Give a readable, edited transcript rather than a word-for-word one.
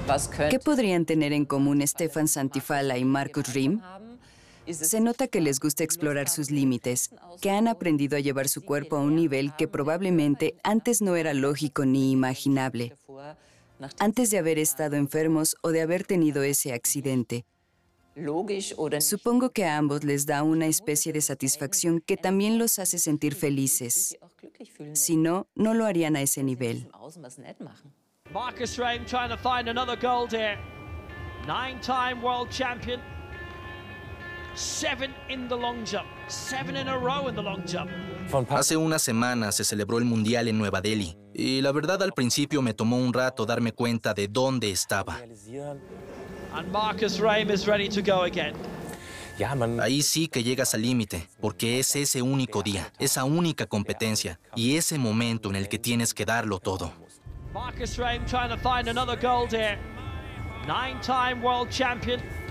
¿Qué podrían tener en común Stefan Santifala y Markus Riem? Se nota que les gusta explorar sus límites, que han aprendido a llevar su cuerpo a un nivel que probablemente antes no era lógico ni imaginable, antes de haber estado enfermos o de haber tenido ese accidente. Supongo que a ambos les da una especie de satisfacción que también los hace sentir felices. Si no, no lo harían a ese nivel. Markus Riem trying to find another gold here. 9-time world champion. 7 in the long jump. 7 in a row in the long jump. Hace unas semanas se celebró el Mundial en Nueva Delhi. Y la verdad, al principio me tomó un rato darme cuenta de dónde estaba. And Markus Riem is ready to go again. Ahí sí que llegas al límite, porque es ese único día, esa única competencia y ese momento en el que tienes que darlo todo. Markus Riem trying to find another gold here. 9-time world champion.